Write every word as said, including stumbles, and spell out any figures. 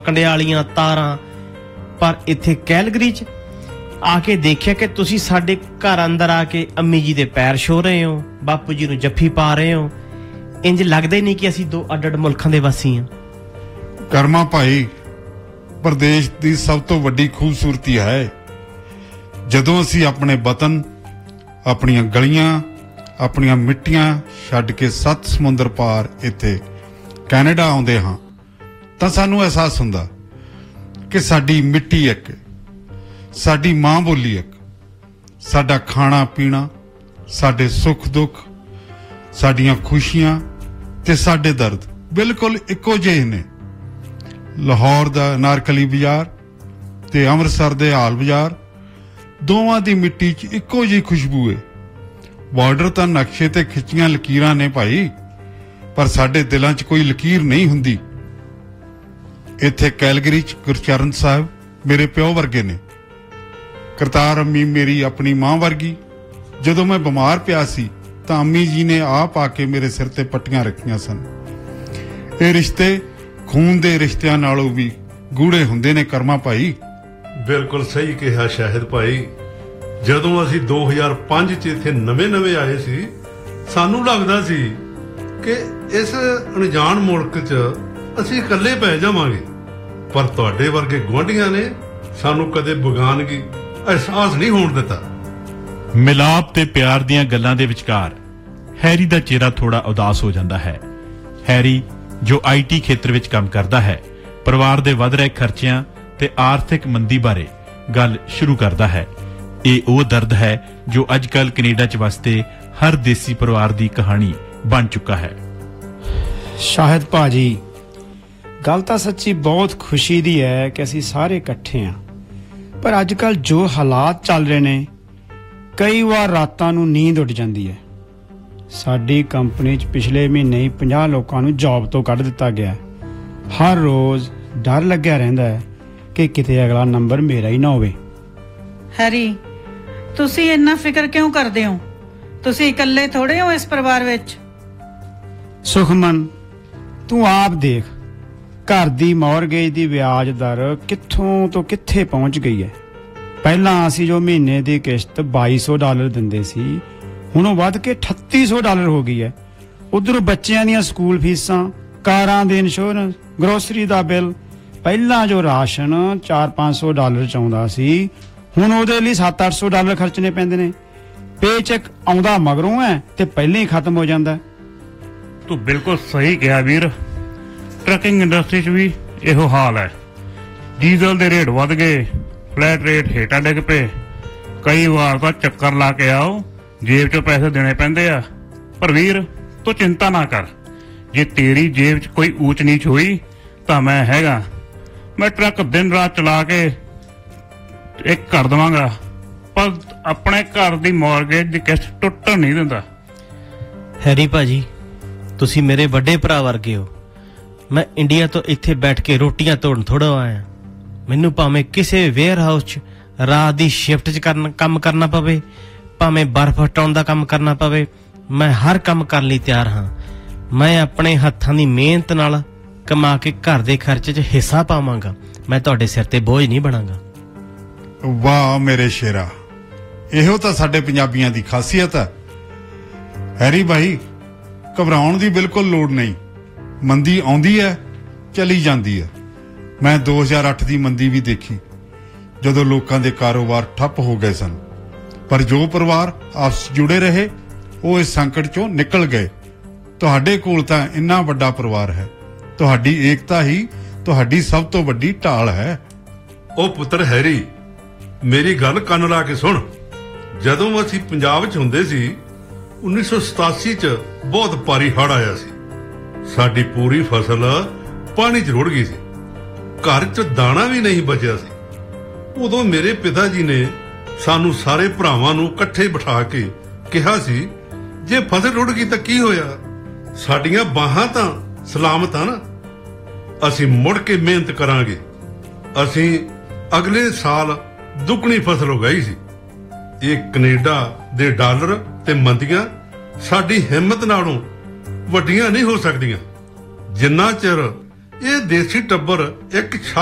ਕੰਡਿਆਲੀਆਂ ਤਾਰਾਂ। ਪਰ ਇੱਥੇ ਕੈਲਗਰੀ 'ਚ ਆ ਕੇ ਦੇਖਿਆ ਕਿ ਤੁਸੀਂ ਸਾਡੇ ਘਰ ਅੰਦਰ ਆ ਕੇ ਅੰਮੀ ਜੀ ਦੇ ਪੈਰ ਛੋਹ ਰਹੇ ਹੋ, ਬਾਪੂ ਜੀ ਨੂੰ ਜੱਫੀ ਪਾ ਰਹੇ ਹੋ। ਇੰਜ ਲੱਗਦਾ ਹੀ ਨਹੀਂ ਕਿ ਅਸੀਂ ਦੋ ਅੱਡ ਅੱਡ ਮੁਲਕਾਂ ਦੇ ਵਾਸੀ ਹਾਂ। ਕਰਮਾ ਭਾਈ, ਪ੍ਰਦੇਸ਼ ਦੀ ਸਭ ਤੋਂ ਵੱਡੀ ਖੂਬਸੂਰਤੀ ਹੈ ਜਦੋਂ ਅਸੀਂ ਆਪਣੇ ਵਤਨ, ਆਪਣੀਆਂ ਗਲੀਆਂ, ਆਪਣੀਆਂ ਮਿੱਟੀਆਂ ਛੱਡ ਕੇ ਸੱਤ ਸਮੁੰਦਰ ਪਾਰ ਇੱਥੇ ਕੈਨੇਡਾ ਆਉਂਦੇ ਹਾਂ ਤਾਂ ਸਾਨੂੰ ਅਹਿਸਾਸ ਹੁੰਦਾ ਕਿ ਸਾਡੀ ਮਿੱਟੀ ਇੱਕ, ਸਾਡੀ ਮਾਂ ਬੋਲੀ ਇੱਕ, ਸਾਡਾ ਖਾਣਾ ਪੀਣਾ, ਸਾਡੇ ਸੁੱਖ ਦੁੱਖ, ਸਾਡੀਆਂ ਖੁਸ਼ੀਆਂ ਤੇ ਸਾਡੇ ਦਰਦ ਬਿਲਕੁਲ ਇੱਕੋ ਜਿਹੇ ਨੇ। ਲਾਹੌਰ ਦਾ ਅਨਾਰਕਲੀ ਬਾਜ਼ਾਰ ਤੇ ਅੰਮ੍ਰਿਤਸਰ ਦੇ ਹਾਲ ਬਾਜ਼ਾਰ, ਦੋਵਾਂ ਦੀ ਮਿੱਟੀ 'ਚ ਇੱਕੋ ਜਿਹੀ ਖੁਸ਼ਬੂ ਹੈ। ਬਾਰਡਰ ਤਾਂ ਨਕਸ਼ੇ ਤੇ ਖਿੱਚੀਆਂ ਲਕੀਰਾਂ ਨੇ ਭਾਈ, ਪਰ ਸਾਡੇ ਦਿਲਾਂ 'ਚ ਕੋਈ ਲਕੀਰ ਨਹੀਂ ਹੁੰਦੀ। ਇੱਥੇ ਕੈਲਗਰੀ 'ਚ ਗੁਰਚਰਨ ਸਾਹਿਬ ਮੇਰੇ ਪਿਓ ਵਰਗੇ ਨੇ। ਕਰਤਾਰ ਅੰਮੀ ਮੇਰੀ ਆਪਣੀ ਮਾਂ ਵਰਗੀ। ਜਦੋਂ ਮੈਂ ਬਿਮਾਰ ਪਿਆ ਸੀ ਤਾਂ ਅੰਮੀ ਜੀ ਨੇ ਆਪ ਆ ਕੇ ਮੇਰੇ ਸਿਰ ਤੇ ਪੱਟੀਆਂ ਰੱਖੀਆਂ ਸਨ। ਇਹ ਰਿਸ਼ਤੇ ਖੂਨ ਦੇ ਰਿਸ਼ਤਿਆਂ ਨਾਲੋਂ ਵੀ ਗੂੜੇ ਹੁੰਦੇ ਨੇ ਕਰਮਾ ਭਾਈ। ਬਿਲਕੁਲ ਸਹੀ ਕਿਹਾ ਸ਼ਾਹਿਦ ਭਾਈ। ਜਦੋਂ ਅਸੀਂ ਦੋ ਹਜ਼ਾਰ ਪੰਜ 'ਚ ਇੱਥੇ ਨਵੇਂ ਨਵੇਂ ਆਏ ਸੀ, ਸਾਨੂੰ ਲੱਗਦਾ ਸੀ ਕਿ ਇਸ ਅਣਜਾਣ ਮੁਲਕ 'ਚ ਅਸੀਂ ਇਕੱਲੇ ਪੈ ਜਾਵਾਂਗੇ, ਪਰ ਤੁਹਾਡੇ ਵਰਗੇ ਗੁਆਂਢੀਆਂ ਨੇ ਸਾਨੂੰ ਕਦੇ ਬੇਗਾਨਗੀ ਅਹਿਸਾਸ ਨਹੀਂ ਹੋਣ ਦਿੱਤਾ। ਮਿਲਾਪ ਤੇ ਪਿਆਰ ਦੀਆਂ ਗੱਲਾਂ ਦੇ ਵਿਚਕਾਰ ਹੈਰੀ ਦਾ ਚਿਹਰਾ ਥੋੜਾ ਉਦਾਸ ਹੋ ਜਾਂਦਾ ਹੈ। ਹੈਰੀ ਜੋ ਆਈ ਟੀ ਖੇਤਰ ਵਿੱਚ ਕੰਮ ਕਰਦਾ ਹੈ, ਪਰਿਵਾਰ ਦੇ ਵੱਧ ਰਹੇ ਖਰਚਿਆਂ ਤੇ ਆਰਥਿਕ ਮੰਦੀ ਬਾਰੇ ਗੱਲ ਸ਼ੁਰੂ ਕਰਦਾ ਹੈ। ਇਹ ਉਹ ਦਰਦ ਹੈ ਜੋ ਅੱਜ ਕੱਲ ਕੈਨੇਡਾ 'ਚ ਵਸਦੇ ਹਰ ਦੇਸੀ ਪਰਿਵਾਰ ਦੀ ਕਹਾਣੀ ਬਣ ਚੁੱਕਾ ਹੈ। ਸ਼ਾਹਿਦ ਭਾਜੀ, ਗੱਲ ਤਾਂ ਸੱਚੀ ਬਹੁਤ ਖੁਸ਼ੀ ਦੀ ਹੈ ਕਿ ਅਸੀਂ ਸਾਰੇ ਇਕੱਠੇ ਹਾਂ, ਪਰ ਅੱਜ ਕੱਲ ਜੋ ਹਾਲਾਤ ਚੱਲ ਰਹੇ ਨੇ, ਕਈ ਵਾਰ ਰਾਤਾਂ ਨੂੰ ਨੀਂਦ ਉੱਡ ਜਾਂਦੀ ਹੈ। ਸਾਡੀ ਕੰਪਨੀ 'ਚ ਪਿਛਲੇ ਮਹੀਨੇ ਹੀ ਪੰਜਾਹ ਲੋਕਾਂ ਨੂੰ ਜੌਬ ਤੋਂ ਕੱਢ ਦਿੱਤਾ ਗਿਆ। ਹਰ ਰੋਜ਼ ਡਰ ਲੱਗਿਆ ਰਹਿੰਦਾ ਹੈ ਕਿ ਕਿਤੇ ਅਗਲਾ ਨੰਬਰ ਮੇਰਾ ਹੀ ਨਾ ਹੋਵੇ। ਹੈਰੀ, ਤੁਸੀਂ ਇੰਨਾ ਫਿਕਰ ਕਿਉਂ ਕਰਦੇ ਹੋ? ਤੁਸੀਂ ਇਕੱਲੇ ਥੋੜੇ ਹੋ ਇਸ ਪਰਿਵਾਰ ਵਿੱਚ। ਸੁਖਮਨ, ਤੂੰ ਆਪ ਦੇਖ, ਘਰ ਦੀ ਮੌਰਗੇਜ ਦੀ ਵਿਆਜ ਦਰ ਕਿੱਥੋਂ ਤੋਂ ਕਿੱਥੇ ਪਹੁੰਚ ਗਈ ਹੈ। ਪਹਿਲਾਂ ਅਸੀਂ ਜੋ ਮਹੀਨੇ ਦੀ ਕਿਸ਼ਤ ਬਾਈ ਸੌ ਡਾਲਰ ਦਿੰਦੇ ਸੀ, ਹੁਣ ਉਹ ਵੱਧ ਕੇ ਅਠੱਤੀ ਸੌ ਡਾਲਰ ਹੋ ਗਈ ਹੈ। ਉਧਰੋਂ ਬੱਚਿਆਂ ਦੀਆਂ ਸਕੂਲ ਫੀਸਾਂ, ਕਾਰਾਂ ਦੇ ਇੰਸ਼ੋਰੈਂਸ, ਗਰੋਸਰੀ ਦਾ ਬਿੱਲ। ਪਹਿਲਾਂ ਜੋ ਰਾਸ਼ਨ ਚਾਰ ਪੰਜ ਸੌ ਡਾਲਰ 'ਚ ਆਉਂਦਾ ਸੀ, ਹੁਣ ਉਹਦੇ ਲਈ ਸੱਤ ਅੱਠ ਸੌ ਡਾਲਰ ਖਰਚਣੇ ਪੈਂਦੇ ਨੇ। ਪੇ ਚੈੱਕ ਆਉਂਦਾ ਮਗਰੋਂ ਹੈ ਤੇ ਪਹਿਲਾਂ ਹੀ ਖਤਮ ਹੋ ਜਾਂਦਾ। ਤੂੰ ਬਿਲਕੁਲ ਸਹੀ ਕਿਹਾ ਵੀਰ। ਟਰੱਕਿੰਗ ਇੰਡਸਟਰੀ 'ਚ ਵੀ ਇਹੋ ਹਾਲ ਹੈ। ਡੀਜ਼ਲ ਦੇ ਰੇਟ ਵੱਧ ਗਏ, ਫਲੈਟ ਰੇਟ ਹੇਠਾਂ ਡਿੱਗ ਪਏ। ਕਈ ਵਾਰ ਤਾਂ ਚੱਕਰ ਲਾ ਕੇ ਆਓ, ਜੇਬ 'ਚੋਂ ਪੈਸੇ ਦੇਣੇ ਪੈਂਦੇ ਆ। ਪਰ ਵੀਰ, ਤੂੰ ਚਿੰਤਾ ਨਾ ਕਰ। ਜੇ ਤੇਰੀ ਜੇਬ 'ਚ ਕੋਈ ਊਚ ਨੀਚ ਹੋਈ ਤਾਂ ਮੈਂ ਹੈਗਾ। ਮੈਂ ਟਰੱਕ ਦਿਨ ਰਾਤ ਚਲਾ ਕੇ ਇੱਕ ਕਰ ਦੇਵਾਂਗਾ, ਪਰ ਆਪਣੇ ਘਰ ਦੀ ਮੌਰਗੇਜ ਦੀ ਕਿਸ਼ਤ ਟੁੱਟਣ ਨਹੀਂ ਦਿੰਦਾ। ਹੈਰੀ ਭਾਜੀ, ਤੁਸੀਂ ਮੇਰੇ ਵੱਡੇ ਭਰਾ ਵਰਗੇ ਹੋ। ਮੈਂ ਇੰਡੀਆ ਤੋਂ ਇੱਥੇ ਬੈਠ ਕੇ ਰੋਟੀਆਂ ਤੋੜਨ ਥੋੜਾ ਆਇਆ। ਮੈਨੂੰ ਭਾਵੇਂ ਕਿਸੇ ਵੇਅਰ ਹਾਊਸ 'ਚ ਰਾਤ ਦੀ ਸ਼ਿਫਟ 'ਚ ਕਰਨ ਕੰਮ ਕਰਨਾ ਪਵੇ, ਭਾਵੇਂ ਬਰਫ਼ ਹਟਾਉਣ ਦਾ ਕੰਮ ਕਰਨਾ ਪਵੇ, ਮੈਂ ਹਰ ਕੰਮ ਕਰਨ ਲਈ ਤਿਆਰ ਹਾਂ। ਮੈਂ ਆਪਣੇ ਹੱਥਾਂ ਦੀ ਮਿਹਨਤ ਨਾਲ ਕਮਾ ਕੇ ਘਰ ਦੇ ਖਰਚੇ 'ਚ ਹਿੱਸਾ ਪਾਵਾਂਗਾ। ਮੈਂ ਤੁਹਾਡੇ ਸਿਰ ਤੇ ਬੋਝ ਨਹੀਂ ਬਣਾਂਗਾ। ਵਾਹ ਮੇਰੇ ਸ਼ੇਰਾ, ਇਹੋ ਤਾਂ ਸਾਡੇ ਪੰਜਾਬੀਆਂ ਦੀ ਖਾਸੀਅਤ ਹੈ। ਹੈਰੀ ਭਾਈ, ਘਬਰਾਉਣ ਦੀ ਬਿਲਕੁਲ ਲੋੜ ਨਹੀਂ। ਮੰਦੀ ਆਉਂਦੀ ਹੈ, ਚਲੀ ਜਾਂਦੀ ਹੈ। ਮੈਂ ਦੋ ਹਜ਼ਾਰ ਅੱਠ ਦੀ ਮੰਦੀ ਵੀ ਦੇਖੀ, ਜਦੋਂ ਲੋਕਾਂ ਦੇ ਕਾਰੋਬਾਰ ਠੱਪ ਹੋ ਗਏ ਸਨ, ਪਰ ਜੋ ਪਰਿਵਾਰ ਆਪਸ ਜੁੜੇ ਰਹੇ, ਉਹ ਇਸ ਸੰਕਟ ਚੋਂ ਨਿਕਲ ਗਏ। ਤੁਹਾਡੇ ਕੋਲ ਤਾਂ ਇੰਨਾ ਵੱਡਾ ਪਰਿਵਾਰ ਹੈ। ਤੁਹਾਡੀ ਏਕਤਾ ਹੀ ਤੁਹਾਡੀ ਸਭ ਤੋਂ ਵੱਡੀ ਢਾਲ ਹੈ। ਉਹ ਪੁੱਤਰ ਹੈਰੀ, ਮੇਰੀ ਗੱਲ ਕੰਨ ਲਾ ਕੇ ਸੁਣ। ਜਦੋਂ ਅਸੀਂ ਪੰਜਾਬ 'ਚ ਹੁੰਦੇ ਸੀ, ਉੱਨੀ ਸੌ ਸਤਾਸੀ 'ਚ ਬਹੁਤ ਭਾਰੀ ਹੜ੍ਹ ਆਇਆ ਸੀ। ਸਾਡੀ ਪੂਰੀ ਫਸਲ ਪਾਣੀ 'ਚ ਰੁੜ ਗਈ ਸੀ। ਘਰ 'ਚ ਦਾਣਾ ਵੀ ਨਹੀਂ ਬਚਿਆ ਸੀ। ਉਦੋਂ ਮੇਰੇ ਪਿਤਾ ਜੀ ਨੇ ਸਾਨੂੰ ਸਾਰੇ ਭਰਾਵਾਂ ਨੂੰ ਇਕੱਠੇ ਬਿਠਾ ਕੇ ਕਿਹਾ ਸੀ, ਜੇ ਫਸਲ ਰੁੜ ਗਈ ਤਾਂ ਕੀ ਹੋਇਆ, ਸਾਡੀਆਂ ਬਾਹਾਂ ਤਾਂ ਸਲਾਮਤ ਹਨ। ਅਸੀਂ ਮੁੜ ਕੇ ਮਿਹਨਤ ਕਰਾਂਗੇ। ਅਸੀਂ ਅਗਲੇ ਸਾਲ ਦੁੱਗਣੀ ਫਸਲ ਉਗਾਈ ਸੀ। ਇਹ ਕੈਨੇਡਾ ਦੇ ਡਾਲਰ ਤੇ ਮੰਦੀਆਂ ਸਾਡੀ ਹਿੰਮਤ ਨਾਲੋਂ ਵੱਡੀਆਂ ਨਹੀਂ ਹੋ ਸਕਦੀਆਂ। ਜਿੰਨਾ ਚਿਰ ਇਹ ਦੇਸੀ ਟੱਬਰ ਇੱਕ